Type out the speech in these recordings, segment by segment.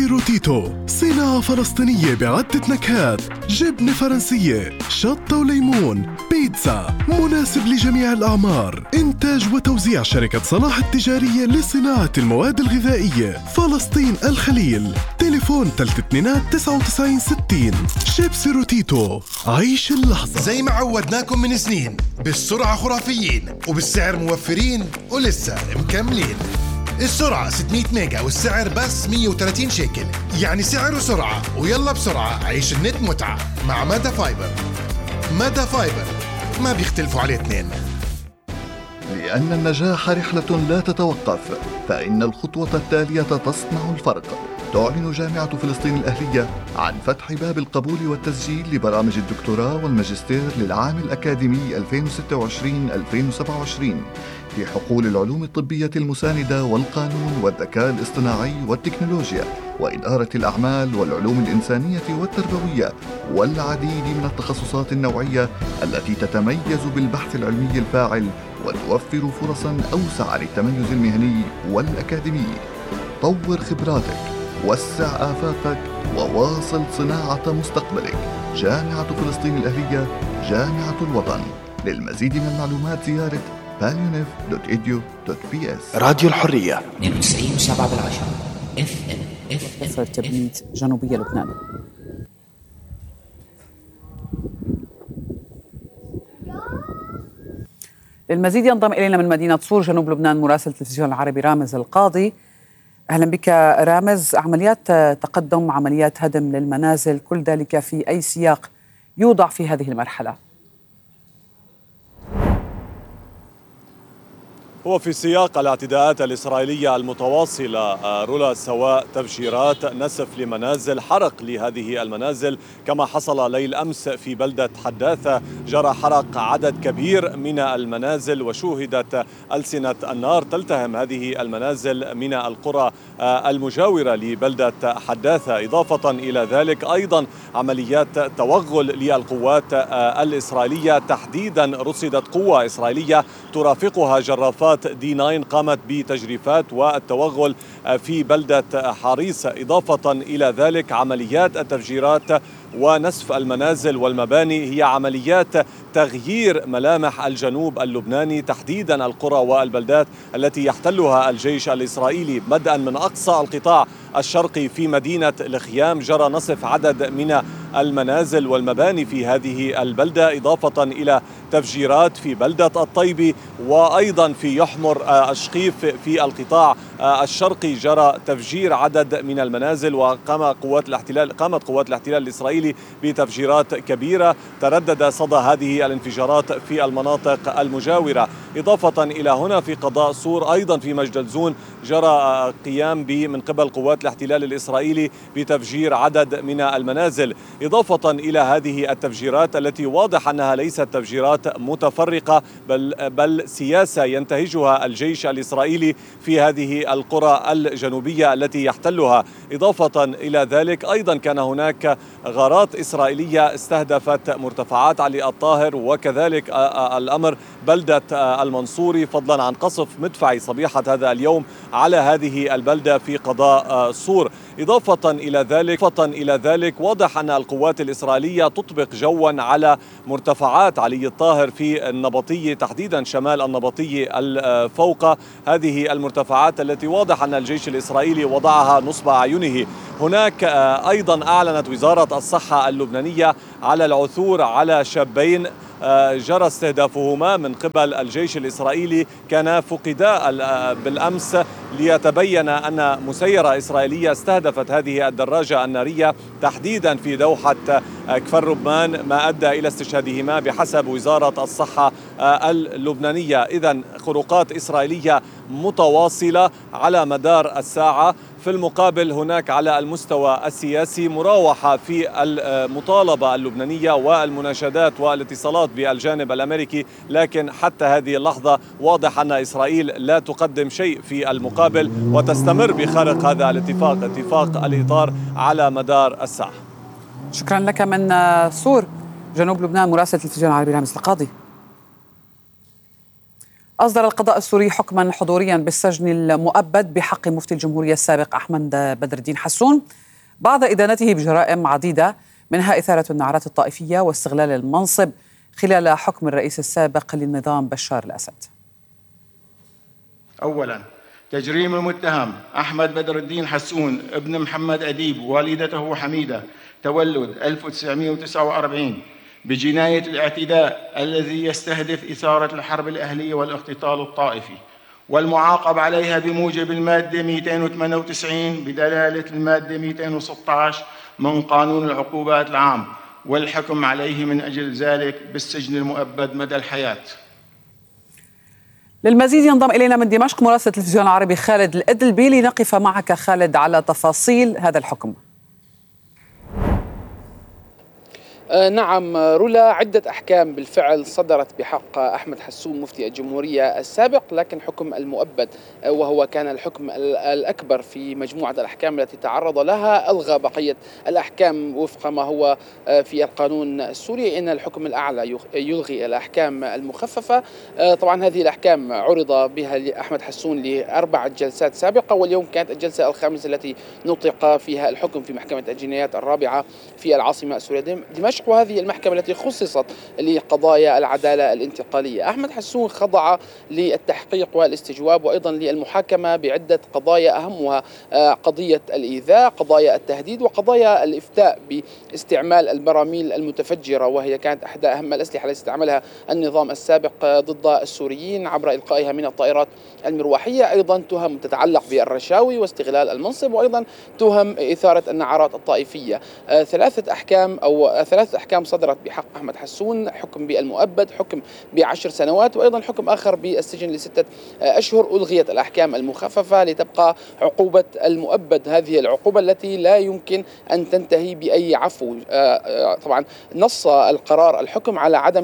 روتيتو، صناعة فلسطينية بعدة نكهات، جبنة فرنسية، شطة وليمون، بيتزا، مناسب لجميع الأعمار. إنتاج وتوزيع شركة صلاح التجارية لصناعة المواد الغذائية، فلسطين الخليل. تليفون 329960. شيبسي روتيتو، عيش اللحظة. زي ما عودناكم من سنين، بالسرعة خرافيين وبالسعر موفرين ولسه مكملين. السرعة 600 ميجا والسعر بس 130 شيكل، يعني سعر وسرعة. ويلا بسرعة عيش النت متعة مع مادا فايبر. مادا فايبر ما بيختلفوا عليه اثنين. لأن النجاح رحلة لا تتوقف، فإن الخطوة التالية تصنع الفرق. تعلن جامعة فلسطين الأهلية عن فتح باب القبول والتسجيل لبرامج الدكتوراه والماجستير للعام الأكاديمي 2026-2027 في حقول العلوم الطبية المساندة والقانون والذكاء الاصطناعي والتكنولوجيا وإدارة الأعمال والعلوم الإنسانية والتربوية والعديد من التخصصات النوعية التي تتميز بالبحث العلمي الفاعل وتوفر فرصاً أوسع للتميز المهني والأكاديمي. طور خبراتك، وسع آفاقك، وواصل صناعة مستقبلك. جامعة فلسطين الأهلية، جامعة الوطن. للمزيد من المعلومات زيارة pioneer.edu.ps. راديو الحرية 92.7 FM. مصر تبنيت جنوبية لبنان. للمزيد ينضم إلينا من مدينة صور جنوب لبنان مراسل التلفزيون العربي رامز القاضي. أهلا بك رامز. عمليات تقدم، عمليات هدم للمنازل، كل ذلك في أي سياق يوضع في هذه المرحلة؟ هو في سياق الاعتداءات الإسرائيلية المتواصلة رولا، سواء تفجيرات، نسف لمنازل، حرق لهذه المنازل، كما حصل ليل أمس في بلدة حداثة، جرى حرق عدد كبير من المنازل وشوهدت ألسنة النار تلتهم هذه المنازل من القرى المجاورة لبلدة حداثة. إضافة إلى ذلك أيضا عمليات توغل للقوات الإسرائيلية، تحديدا رصدت قوة إسرائيلية ترافقها جرافات D9 قامت بتجريفات والتوغل في بلدة حاريس. إضافة إلى ذلك عمليات التفجيرات ونسف المنازل والمباني هي عمليات تغيير ملامح الجنوب اللبناني، تحديدا القرى والبلدات التي يحتلها الجيش الإسرائيلي. بدءا من أقصى القطاع الشرقي في مدينة الخيام جرى نسف عدد من المنازل والمباني في هذه البلدة، إضافة إلى تفجيرات في بلدة الطيبي وأيضا في يحمر الشقيف في القطاع الشرقي جرى تفجير عدد من المنازل، قامت قوات الاحتلال الإسرائيلي بتفجيرات كبيرة. تردد صدى هذه الانفجارات في المناطق المجاورة. إضافة إلى هنا في قضاء صور أيضا في مجدلزون جرى قيام من قبل قوات الاحتلال الإسرائيلي بتفجير عدد من المنازل. إضافة إلى هذه التفجيرات التي واضح أنها ليست تفجيرات متفرقة بل سياسة ينتهجها الجيش الإسرائيلي في هذه القرى الجنوبية التي يحتلها. إضافة إلى ذلك أيضا كان هناك غارات إسرائيلية استهدفت مرتفعات علي الطاهر وكذلك الأمر بلدة المنصوري، فضلا عن قصف مدفعي صبيحة هذا اليوم على هذه البلدة في قضاء صور. إضافة إلى ذلك واضح أن القوات الإسرائيلية تطبق جوا على مرتفعات علي الطاهر في النبطية، تحديدا شمال النبطية فوق هذه المرتفعات التي واضح أن الجيش الإسرائيلي وضعها نصب أعينه. هناك أيضا أعلنت وزارة الصحة اللبنانية على العثور على شابين جرى استهدافهما من قبل الجيش الإسرائيلي، كان فقدا بالأمس ليتبين أن مسيرة إسرائيلية استهدفت هذه الدراجة النارية تحديدا في دوحة كفر رمان، ما أدى إلى استشهادهما بحسب وزارة الصحة اللبنانية. إذن خروقات إسرائيلية متواصلة على مدار الساعة. في المقابل هناك على المستوى السياسي مراوحة في المطالبة اللبنانية والمناشدات والاتصالات بالجانب الأمريكي، لكن حتى هذه اللحظة واضح أن إسرائيل لا تقدم شيء في المقابل وتستمر بخرق هذا الاتفاق، اتفاق الإطار، على مدار الساعة. شكرا لك من صور جنوب لبنان مراسل التلفزيون العربي رامز القاضي. أصدر القضاء السوري حكما حضوريا بالسجن المؤبد بحق مفتي الجمهورية السابق أحمد بدر الدين حسون بعد إدانته بجرائم عديدة، منها إثارة النعرات الطائفية واستغلال المنصب خلال حكم الرئيس السابق للنظام بشار الأسد. أولا، تجريم المتهم أحمد بدر الدين حسون ابن محمد أديب والدته حميدة تولد 1949 بجناية الاعتداء الذي يستهدف إثارة الحرب الأهلية والاختطال الطائفي، والمعاقب عليها بموجب المادة 298 بدلالة المادة 216 من قانون العقوبات العام، والحكم عليه من أجل ذلك بالسجن المؤبد مدى الحياة. للمزيد ينضم إلينا من دمشق مراسل التلفزيون العربي خالد الأدلبي لنقف معك خالد على تفاصيل هذا الحكم. نعم رولا، عدة أحكام بالفعل صدرت بحق أحمد حسون مفتي الجمهورية السابق، لكن حكم المؤبد وهو كان الحكم الأكبر في مجموعة الأحكام التي تعرض لها ألغى بقية الأحكام وفق ما هو في القانون السوري، إن الحكم الأعلى يلغي الأحكام المخففة. طبعا هذه الأحكام عرض بها لأحمد حسون ل4 جلسات سابقة، واليوم كانت الجلسة الخامسة التي نطق فيها الحكم في محكمة الجنايات الرابعة في العاصمة السورية دمشق، وهذه المحكمة التي خصصت لقضايا العدالة الانتقالية. أحمد حسون خضع للتحقيق والاستجواب وأيضا للمحاكمة بعدة قضايا، أهمها قضية الإيذاء، قضايا التهديد، وقضايا الإفتاء باستعمال البراميل المتفجرة، وهي كانت أحد أهم الأسلحة التي استعملها النظام السابق ضد السوريين عبر إلقائها من الطائرات المروحية. أيضا تهم تتعلق بالرشاوي واستغلال المنصب، وأيضا تهم إثارة النعرات الطائفية. ثلاث أحكام صدرت بحق أحمد حسون، حكم بالمؤبد، حكم ب10 سنوات، وأيضا حكم آخر بالسجن ل6 أشهر. ألغيت الأحكام المخففة لتبقى عقوبة المؤبد، هذه العقوبة التي لا يمكن أن تنتهي بأي عفو. طبعا نص القرار الحكم على عدم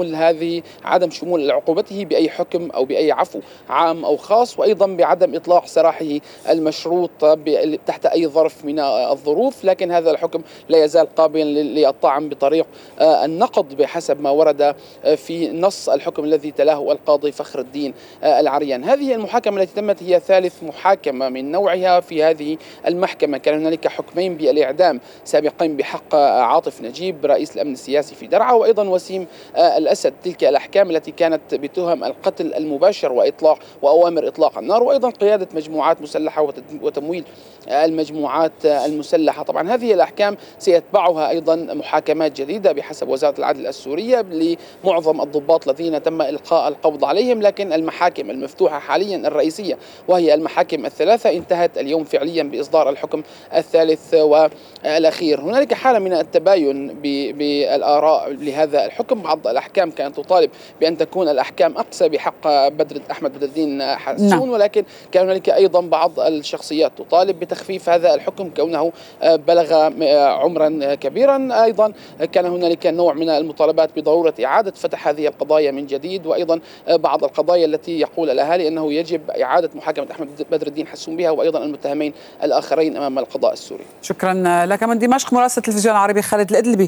شمول عقوبته بأي حكم أو بأي عفو عام أو خاص، وأيضا بعدم إطلاق سراحه المشروط تحت أي ظرف من الظروف، لكن هذا الحكم لا يزال قابلا للطعن بطريق النقض بحسب ما ورد في نص الحكم الذي تلاه القاضي فخر الدين العريان. هذه المحاكمة التي تمت هي ثالث محاكمة من نوعها في هذه المحكمة. كان هنالك حكمين بالإعدام سابقين بحق عاطف نجيب رئيس الأمن السياسي في درعا، وأيضا وسيم الأسد. تلك الأحكام التي كانت بتهم القتل المباشر وأوامر إطلاق النار، وأيضا قيادة مجموعات مسلحة وتمويل المجموعات المسلحة. طبعا هذه الأحكام سيتبعها أيضا محاكمات جديدة بحسب وزارة العدل السورية لمعظم الضباط الذين تم إلقاء القبض عليهم، لكن المحاكم المفتوحة حاليا الرئيسية وهي المحاكم الثلاثة انتهت اليوم فعليا بإصدار الحكم الثالث والأخير. هنالك حالة من التباين بالآراء لهذا الحكم. بعض الأحكام كانت تطالب بأن تكون الأحكام أقصى بحق أحمد بدر الدين حسون، ولكن كان هنالك أيضا بعض الشخصيات تطالب بتخفيف هذا الحكم كونه بلغ عمرا كبيرا. أيضا كان هنالك نوع من المطالبات بضرورة إعادة فتح هذه القضايا من جديد، وأيضا بعض القضايا التي يقول الأهالي أنه يجب إعادة محاكمة أحمد بدر الدين حسون بها، وأيضا المتهمين الآخرين أمام القضاء السوري. شكرا لك من دمشق مراسل التلفزيون العربي خالد الأدلبي.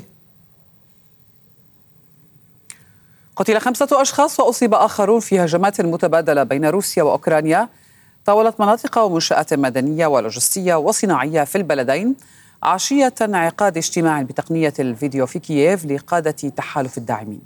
قتل 5 أشخاص وأصيب آخرون في هجمات متبادلة بين روسيا وأوكرانيا طاولت مناطق ومنشآت مدنية ولوجستية وصناعية في البلدين عشية انعقاد اجتماع بتقنية الفيديو في كييف لقادة تحالف الداعمين.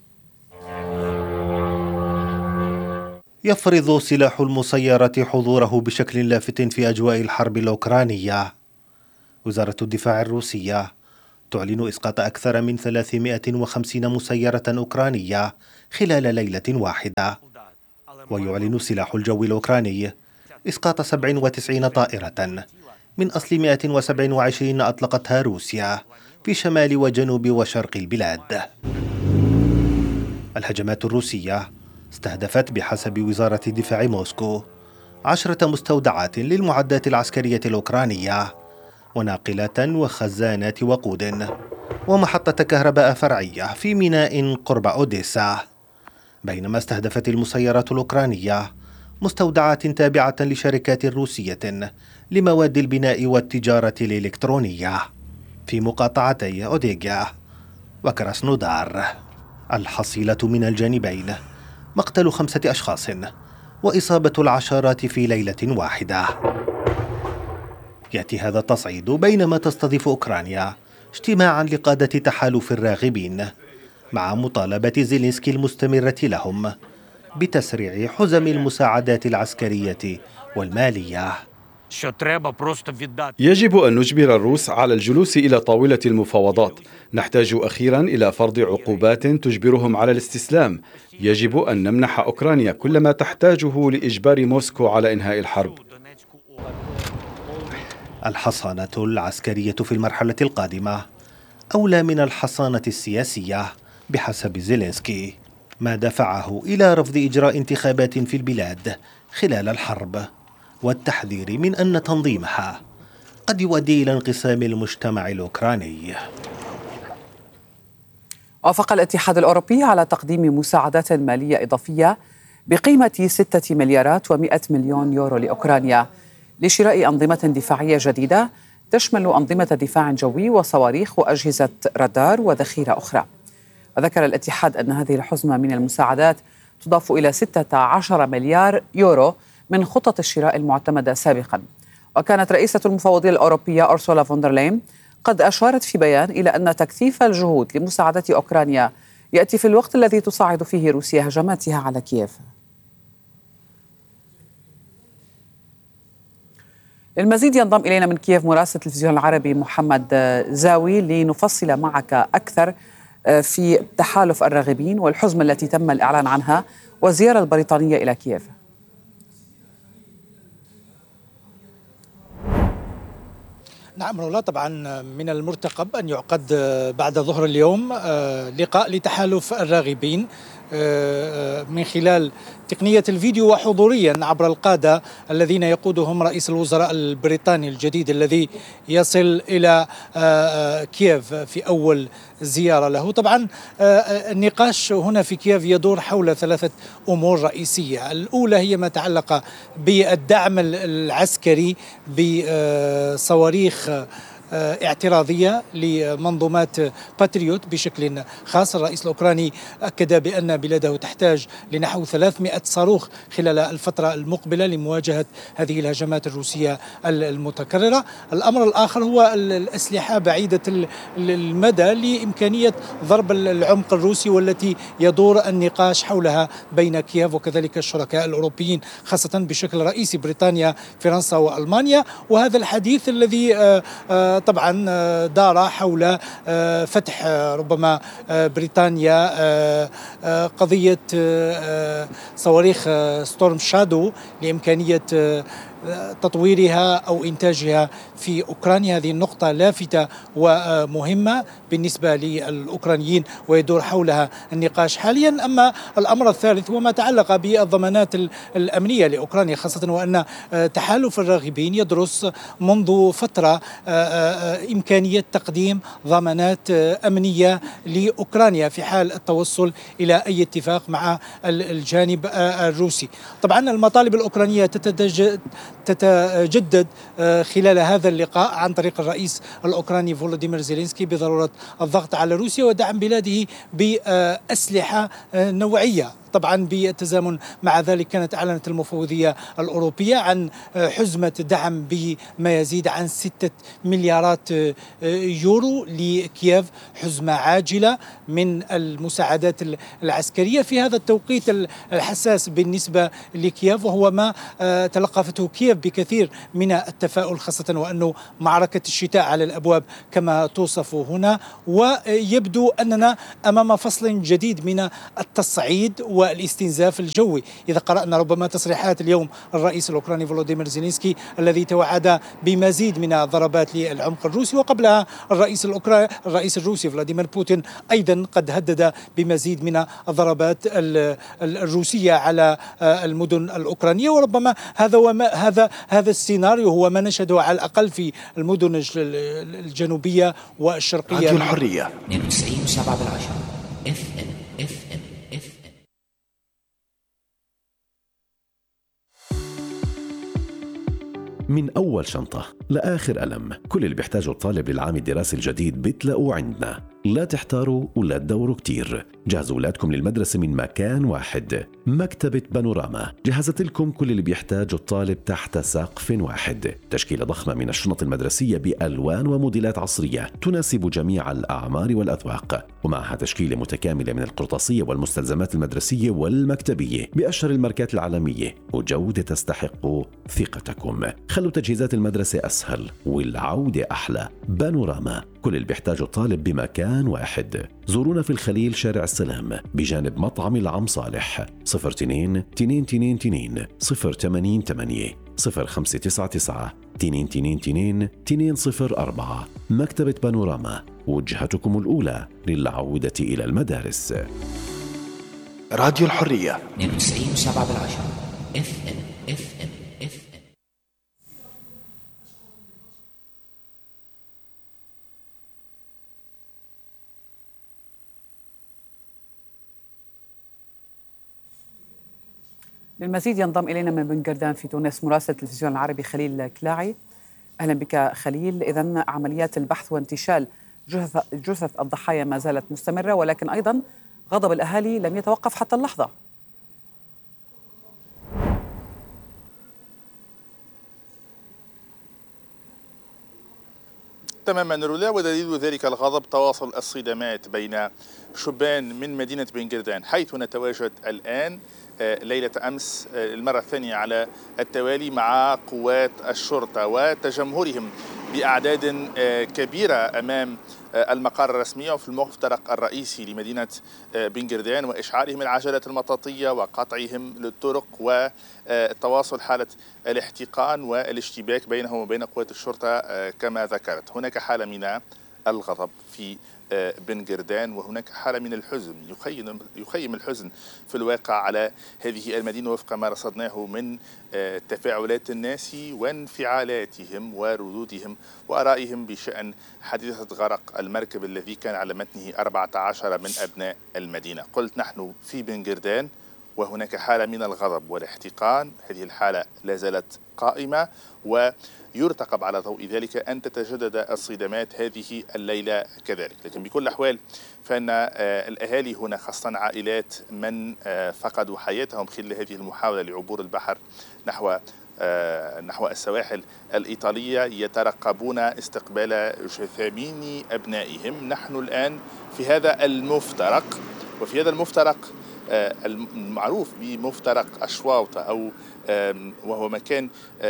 يفرض سلاح المسيرة حضوره بشكل لافت في أجواء الحرب الأوكرانية. وزارة الدفاع الروسية تعلن إسقاط أكثر من 350 مسيرة أوكرانية خلال ليلة واحدة. ويعلن سلاح الجو الأوكراني إسقاط 97 طائرة من أصل 127 أطلقتها روسيا في شمال وجنوب وشرق البلاد. الهجمات الروسية استهدفت بحسب وزارة دفاع موسكو 10 مستودعات للمعدات العسكرية الأوكرانية وناقلات وخزانات وقود ومحطة كهرباء فرعية في ميناء قرب أوديسا، بينما استهدفت المسيرات الأوكرانية مستودعات تابعة لشركات روسية لمواد البناء والتجارة الإلكترونية في مقاطعتي أوديغا وكراسنودار. الحصيلة من الجانبين مقتل 5 أشخاص وإصابة العشرات في ليلة واحدة. يأتي هذا التصعيد بينما تستضيف أوكرانيا اجتماعا لقادة تحالف الراغبين مع مطالبة زيلينسكي المستمرة لهم بتسريع حزم المساعدات العسكرية والمالية. يجب أن نجبر الروس على الجلوس إلى طاولة المفاوضات. نحتاج أخيرا إلى فرض عقوبات تجبرهم على الاستسلام. يجب أن نمنح أوكرانيا كل ما تحتاجه لإجبار موسكو على إنهاء الحرب. الحصانة العسكرية في المرحلة القادمة أولى من الحصانة السياسية بحسب زيلينسكي، ما دفعه إلى رفض إجراء انتخابات في البلاد خلال الحرب والتحذير من أن تنظيمها قد يؤدي إلى انقسام المجتمع الأوكراني. وافق الاتحاد الأوروبي على تقديم مساعدات مالية إضافية بقيمة 6 مليارات و100 مليون يورو لأوكرانيا لشراء أنظمة دفاعية جديدة تشمل أنظمة دفاع جوي وصواريخ وأجهزة رادار وذخيرة أخرى. وذكر الاتحاد أن هذه الحزمة من المساعدات تضاف إلى 16 مليار يورو من خطط الشراء المعتمدة سابقا. وكانت رئيسة المفوضية الأوروبية أرسولا فوندرلاين قد أشارت في بيان إلى أن تكثيف الجهود لمساعدة أوكرانيا يأتي في الوقت الذي تصاعد فيه روسيا هجماتها على كييف. للمزيد ينضم إلينا من كييف مراسل التلفزيون العربي محمد زاوي لنفصل معك أكثر في تحالف الراغبين والحزمة التي تم الإعلان عنها والزيارة البريطانية إلى كييف. نعم رولا، طبعا من المرتقب أن يعقد بعد ظهر اليوم لقاء لتحالف الراغبين من خلال تقنية الفيديو وحضوريا عبر القادة الذين يقودهم رئيس الوزراء البريطاني الجديد الذي يصل إلى كييف في أول زيارة له. طبعا النقاش هنا في كييف يدور حول 3 أمور رئيسية. الأولى هي ما تعلق بالدعم العسكري بصواريخ اعتراضية لمنظومات باتريوت بشكل خاص. الرئيس الأوكراني أكد بأن بلاده تحتاج لنحو 300 صاروخ خلال الفترة المقبلة لمواجهة هذه الهجمات الروسية المتكررة. الأمر الآخر هو الأسلحة بعيدة المدى لإمكانية ضرب العمق الروسي، والتي يدور النقاش حولها بين كييف وكذلك الشركاء الأوروبيين، خاصة بشكل رئيسي بريطانيا، فرنسا وألمانيا. وهذا الحديث الذي طبعا دار حول فتح ربما بريطانيا قضية صواريخ ستورم شادو لإمكانية تطويرها أو إنتاجها في أوكرانيا. هذه النقطة لافتة ومهمة بالنسبة للأوكرانيين ويدور حولها النقاش حاليا. أما الأمر الثالث هو ما تعلق بالضمانات الأمنية لأوكرانيا، خاصة وأن تحالف الراغبين يدرس منذ فترة إمكانية تقديم ضمانات أمنية لأوكرانيا في حال التوصل إلى أي اتفاق مع الجانب الروسي. طبعا المطالب الأوكرانية تتجدد خلال هذا اللقاء عن طريق الرئيس الأوكراني فولوديمير زيلينسكي بضرورة الضغط على روسيا ودعم بلاده بأسلحة نوعية. طبعا بالتزامن مع ذلك كانت أعلنت المفوضية الأوروبية عن حزمة دعم بما يزيد عن 6 مليارات يورو لكييف، حزمة عاجلة من المساعدات العسكرية في هذا التوقيت الحساس بالنسبة لكييف، وهو ما تلقفته كييف بكثير من التفاؤل، خاصة وأنه معركة الشتاء على الأبواب كما توصف هنا، ويبدو أننا أمام فصل جديد من التصعيد والاستنزاف الجوي. إذا قرأنا ربما تصريحات اليوم الرئيس الأوكراني فولوديمير زيلينسكي الذي توعد بمزيد من الضربات للعمق الروسي، وقبلها الرئيس الروسي فلاديمير بوتين أيضا قد هدد بمزيد من الضربات الروسية على المدن الأوكرانية. وربما هذا السيناريو هو ما نشهده على الأقل في المدن الجنوبية والشرقية. راديو الحرية 92.7 FM. من أول شنطة لآخر قلم، كل اللي بيحتاجه الطالب للعام الدراسي الجديد بتلاقوه عندنا. لا تحتاروا ولا تدوروا كتير، جهزوا أولادكم للمدرسة من مكان واحد. مكتبة بانوراما جهزت لكم كل اللي بيحتاجه الطالب تحت سقف واحد. تشكيلة ضخمة من الشنط المدرسية بألوان وموديلات عصرية تناسب جميع الأعمار والأذواق، ومعها تشكيلة متكاملة من القرطاسية والمستلزمات المدرسية والمكتبية بأشهر الماركات العالمية، وجودة تستحق ثقتكم. خلوا تجهيزات المدرسة أسهل والعودة أحلى. بانوراما، كل اللي بيحتاجه الطالب بمكان واحد. زورونا في الخليل شارع السلام بجانب مطعم العم صالح. 02-222-088 0599-222-204. مكتبة بانوراما، وجهتكم الأولى للعودة إلى المدارس. راديو الحرية 92.7 FM. للمزيد ينضم إلينا من بن قردان في تونس مراسل التلفزيون العربي خليل كلاعي. أهلا بك خليل. إذن عمليات البحث وانتشال جثث الضحايا ما زالت مستمرة، ولكن أيضا غضب الأهالي لم يتوقف حتى اللحظة. تماما رولا، ودليل ذلك الغضب تواصل الصدامات بين شبان من مدينة بن قردان حيث نتواجد الآن ليلة أمس المرة الثانية على التوالي مع قوات الشرطة وتجمهرهم بأعداد كبيرة أمام المقر الرسمي وفي المفترق الرئيسي لمدينة بن قردان، وإشعالهم العجلات المطاطية وقطعهم للطرق وتواصل حالة الاحتقان والاشتباك بينهم وبين قوات الشرطة. كما ذكرت هناك حالة من الغضب في بن قردان، وهناك حالة من الحزن، يخيم الحزن في الواقع على هذه المدينة وفق ما رصدناه من تفاعلات الناس وانفعالاتهم وردودهم وآرائهم بشأن حادثة غرق المركب الذي كان على متنه 14 من أبناء المدينة. قلت نحن في بن قردان وهناك حالة من الغضب والاحتقان، هذه الحالة لا زالت قائمة ويرتقب على ضوء ذلك أن تتجدد الصدامات هذه الليلة كذلك. لكن بكل الأحوال فإن الأهالي هنا خاصة عائلات من فقدوا حياتهم خلال هذه المحاولة لعبور البحر نحو السواحل الإيطالية يترقبون استقبال جثامين أبنائهم. نحن الآن في هذا المفترق، وفي هذا المفترق المعروف بمفترق أشواوطة أو وهو مكان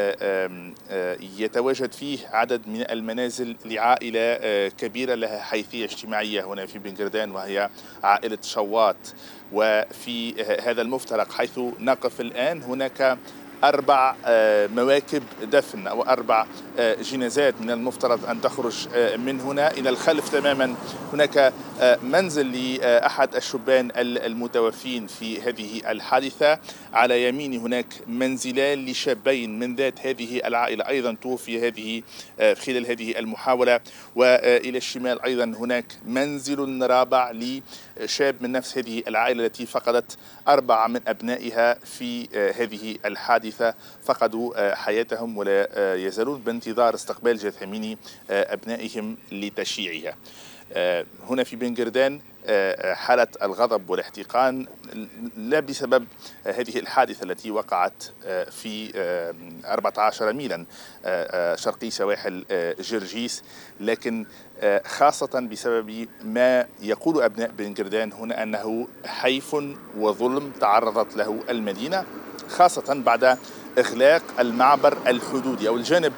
يتواجد فيه عدد من المنازل لعائلة كبيرة لها حيثية اجتماعية هنا في بن قردان، وهي عائلة شواط. وفي هذا المفترق حيث نقف الآن هناك 4 مواكب دفن أو 4 جنازات من المفترض أن تخرج من هنا. إلى الخلف تماما هناك منزل لأحد الشبان المتوفين في هذه الحادثة. على يمين هناك منزلان لشابين من ذات هذه العائلة أيضا توفي خلال هذه المحاولة. وإلى الشمال أيضا هناك منزل رابع لشاب من نفس هذه العائلة التي فقدت 4 من أبنائها في هذه الحادثة، فقدوا حياتهم ولا يزالون بانتظار استقبال جثامين أبنائهم لتشييعها. هنا في بن قردان حالة الغضب والاحتقان لا بسبب هذه الحادثة التي وقعت في 14 ميلا شرقي سواحل جرجيس، لكن خاصة بسبب ما يقول أبناء بن قردان هنا أنه حيف وظلم تعرضت له المدينة، خاصة بعد إغلاق المعبر الحدودي أو الجانب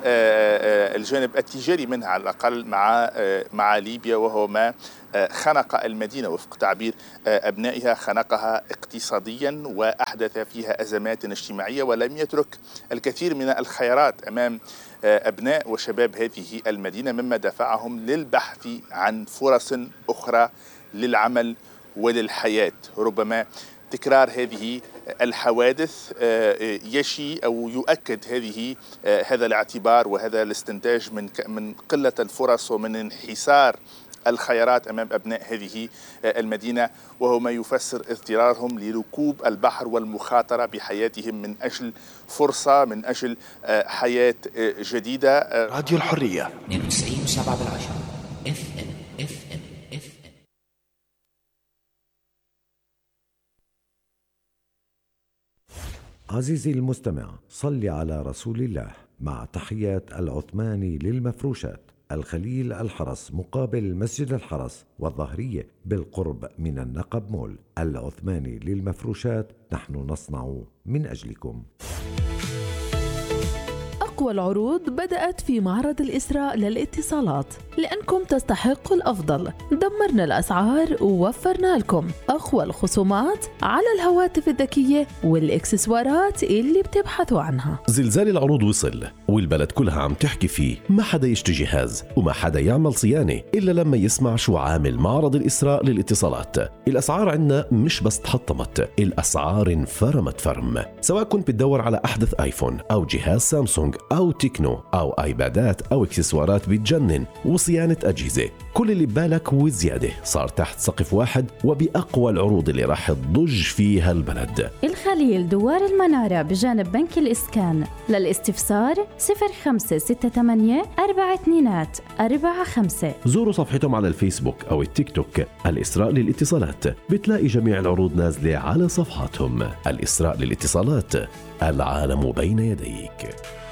التجاري منها على الأقل مع ليبيا، وهو ما خنق المدينة وفق تعبير أبنائها، خنقها اقتصاديا وأحدث فيها أزمات اجتماعية، ولم يترك الكثير من الخيارات أمام أبناء وشباب هذه المدينة، مما دفعهم للبحث عن فرص أخرى للعمل وللحياة. ربما تكرار هذه الحوادث يشي أو يؤكد هذا الاعتبار وهذا الاستنتاج من قلة الفرص ومن انحسار الخيارات أمام أبناء هذه المدينة، وهو ما يفسر اضطرارهم لركوب البحر والمخاطرة بحياتهم من أجل فرصة، من أجل حياة جديدة. راديو الحرية 92.7 FM. عزيزي المستمع، صل على رسول الله. مع تحيات العثماني للمفروشات، الخليل الحرس مقابل مسجد الحرس والظهرية بالقرب من النقب مول. العثماني للمفروشات، نحن نصنع من أجلكم. أقوى العروض بدأت في معرض الإسراء للاتصالات، لأنكم تستحقوا الأفضل. دمرنا الأسعار ووفرنا لكم أقوى الخصومات على الهواتف الذكية والإكسسوارات اللي بتبحثوا عنها. زلزال العروض وصل والبلد كلها عم تحكي فيه. ما حدا يشتري جهاز وما حدا يعمل صيانة إلا لما يسمع شو عامل معرض الإسراء للاتصالات. الأسعار عنا مش بس تحطمت، الأسعار انفرمت فرم. سواء كنت بتدور على أحدث آيفون أو جهاز سامسونج أو تكنو أو آيبادات أو إكسسوارات بتجنن وصيانة أجهزة، كل اللي ببالك وزيادة صار تحت سقف واحد وبأقوى العروض اللي راح تضج فيها البلد. الخليل دوار المنارة بجانب بنك الإسكان. للاستفسار 0568 4245. زوروا صفحتهم على الفيسبوك أو التيك توك الإسراء للاتصالات، بتلاقي جميع العروض نازلة على صفحاتهم. الإسراء للاتصالات، العالم بين يديك.